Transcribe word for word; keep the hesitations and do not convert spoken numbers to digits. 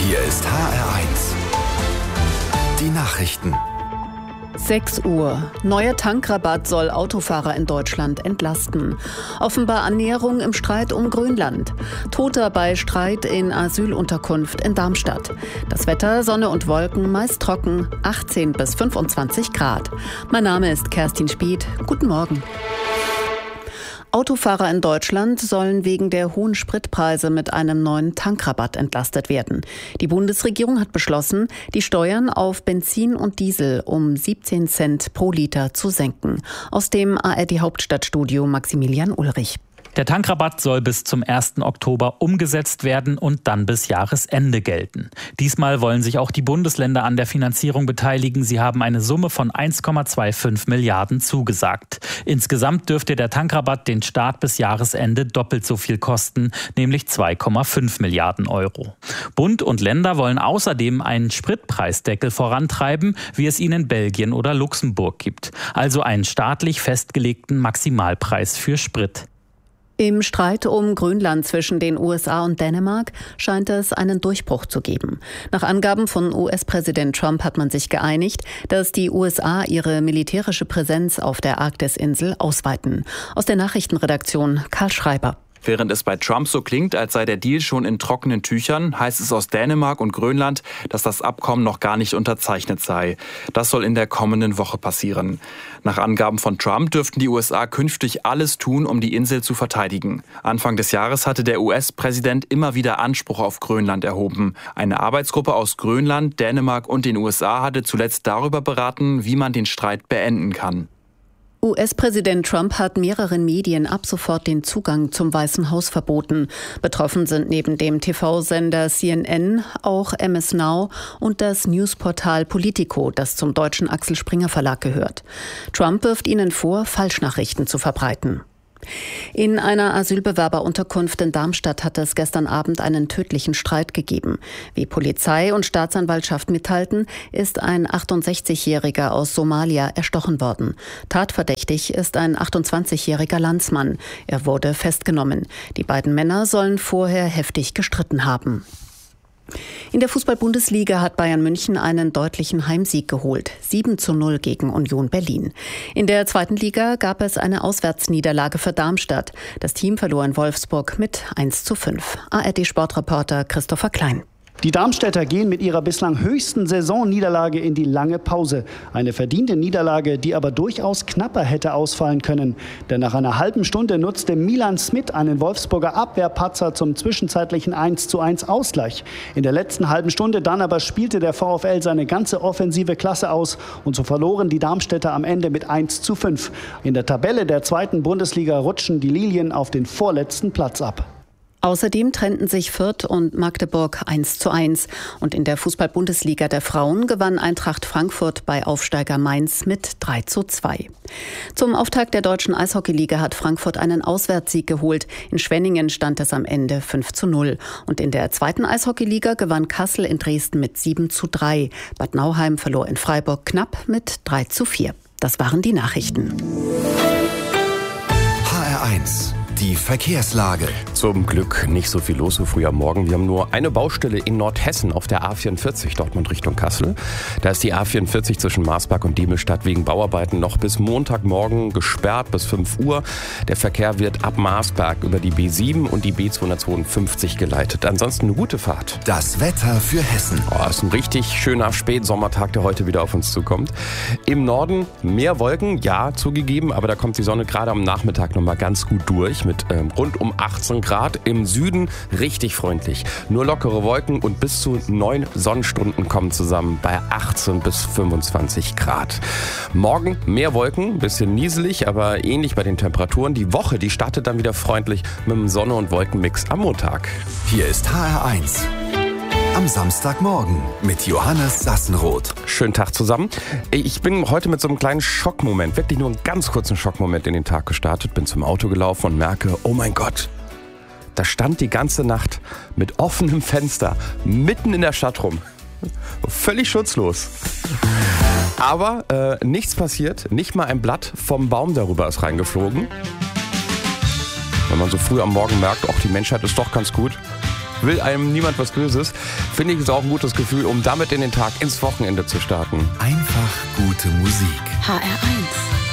Hier ist H R eins. Die Nachrichten. sechs Uhr. Neuer Tankrabatt soll Autofahrer in Deutschland entlasten. Offenbar Annäherung im Streit um Grönland. Toter bei Streit in Asylunterkunft in Darmstadt. Das Wetter, Sonne und Wolken, meist trocken, achtzehn bis fünfundzwanzig Grad. Mein Name ist Kerstin Spieth. Guten Morgen. Autofahrer in Deutschland sollen wegen der hohen Spritpreise mit einem neuen Tankrabatt entlastet werden. Die Bundesregierung hat beschlossen, die Steuern auf Benzin und Diesel um siebzehn Cent pro Liter zu senken. Aus dem A R D Hauptstadtstudio Maximilian Ulrich. Der Tankrabatt soll bis zum ersten Oktober umgesetzt werden und dann bis Jahresende gelten. Diesmal wollen sich auch die Bundesländer an der Finanzierung beteiligen. Sie haben eine Summe von eins Komma fünfundzwanzig Milliarden zugesagt. Insgesamt dürfte der Tankrabatt den Staat bis Jahresende doppelt so viel kosten, nämlich zwei Komma fünf Milliarden Euro. Bund und Länder wollen außerdem einen Spritpreisdeckel vorantreiben, wie es ihn in Belgien oder Luxemburg gibt. Also einen staatlich festgelegten Maximalpreis für Sprit. Im Streit um Grönland zwischen den U S A und Dänemark scheint es einen Durchbruch zu geben. Nach Angaben von U S-Präsident Trump hat man sich geeinigt, dass die U S A ihre militärische Präsenz auf der Arktisinsel ausweiten. Aus der Nachrichtenredaktion Karl Schreiber. Während es bei Trump so klingt, als sei der Deal schon in trockenen Tüchern, heißt es aus Dänemark und Grönland, dass das Abkommen noch gar nicht unterzeichnet sei. Das soll in der kommenden Woche passieren. Nach Angaben von Trump dürften die U S A künftig alles tun, um die Insel zu verteidigen. Anfang des Jahres hatte der U S-Präsident immer wieder Anspruch auf Grönland erhoben. Eine Arbeitsgruppe aus Grönland, Dänemark und den U S A hatte zuletzt darüber beraten, wie man den Streit beenden kann. U S-Präsident Trump hat mehreren Medien ab sofort den Zugang zum Weißen Haus verboten. Betroffen sind neben dem T V-Sender C N N auch M S Now und das Newsportal Politico, das zum deutschen Axel Springer Verlag gehört. Trump wirft ihnen vor, Falschnachrichten zu verbreiten. In einer Asylbewerberunterkunft in Darmstadt hat es gestern Abend einen tödlichen Streit gegeben. Wie Polizei und Staatsanwaltschaft mitteilten, ist ein achtundsechzigjähriger aus Somalia erstochen worden. Tatverdächtig ist ein achtundzwanzigjähriger Landsmann. Er wurde festgenommen. Die beiden Männer sollen vorher heftig gestritten haben. In der Fußball-Bundesliga hat Bayern München einen deutlichen Heimsieg geholt. sieben zu null gegen Union Berlin. In der zweiten Liga gab es eine Auswärtsniederlage für Darmstadt. Das Team verlor in Wolfsburg mit eins zu fünf. A R D-Sportreporter Christopher Klein. Die Darmstädter gehen mit ihrer bislang höchsten Saisonniederlage in die lange Pause. Eine verdiente Niederlage, die aber durchaus knapper hätte ausfallen können. Denn nach einer halben Stunde nutzte Milan Smith einen Wolfsburger Abwehrpatzer zum zwischenzeitlichen eins zu eins Ausgleich. In der letzten halben Stunde dann aber spielte der VfL seine ganze offensive Klasse aus. Und so verloren die Darmstädter am Ende mit eins zu fünf. In der Tabelle der zweiten Bundesliga rutschen die Lilien auf den vorletzten Platz ab. Außerdem trennten sich Fürth und Magdeburg eins zu eins. Und in der Fußball-Bundesliga der Frauen gewann Eintracht Frankfurt bei Aufsteiger Mainz mit drei zu zwei. Zum Auftakt der deutschen Eishockeyliga hat Frankfurt einen Auswärtssieg geholt. In Schwenningen stand es am Ende fünf zu null. Und in der zweiten Eishockeyliga gewann Kassel in Dresden mit sieben zu drei. Bad Nauheim verlor in Freiburg knapp mit drei zu vier. Das waren die Nachrichten. H R eins. Die Verkehrslage. Zum Glück nicht so viel los so früh am Morgen. Wir haben nur eine Baustelle in Nordhessen auf der A vierundvierzig, Dortmund Richtung Kassel. Da ist die A vierundvierzig zwischen Marsberg und Diemelstadt wegen Bauarbeiten noch bis Montagmorgen gesperrt, bis fünf Uhr. Der Verkehr wird ab Marsberg über die B sieben und die B zweihundertzweiundfünfzig geleitet. Ansonsten eine gute Fahrt. Das Wetter für Hessen. Oh, ist ein richtig schöner Spätsommertag, der heute wieder auf uns zukommt. Im Norden mehr Wolken, ja, zugegeben, aber da kommt die Sonne gerade am Nachmittag nochmal ganz gut durch mit ähm, rund um achtzehn Grad. Im Süden richtig freundlich. Nur lockere Wolken und bis zu neun Sonnenstunden kommen zusammen bei achtzehn bis fünfundzwanzig Grad. Morgen mehr Wolken, bisschen nieselig, aber ähnlich bei den Temperaturen. Die Woche, die startet dann wieder freundlich mit einem Sonne- und Wolkenmix am Montag. Hier ist H R eins. Am Samstagmorgen mit Johannes Sassenroth. Schönen Tag zusammen. Ich bin heute mit so einem kleinen Schockmoment, wirklich nur einen ganz kurzen Schockmoment in den Tag gestartet. Bin zum Auto gelaufen und merke, oh mein Gott, da stand die ganze Nacht mit offenem Fenster mitten in der Stadt rum. Völlig schutzlos. Aber äh, nichts passiert, nicht mal ein Blatt vom Baum darüber ist reingeflogen. Wenn man so früh am Morgen merkt, auch die Menschheit ist doch ganz gut. will einem niemand was Böses. Finde ich, ist auch ein gutes Gefühl, um damit in den Tag, ins Wochenende zu starten. Einfach gute Musik. H R eins.